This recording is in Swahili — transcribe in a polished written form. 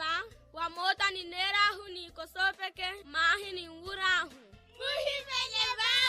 baba, wa mota ni nera hu ni kosopeke, mahi ni ngura hu. Muhi penye ba!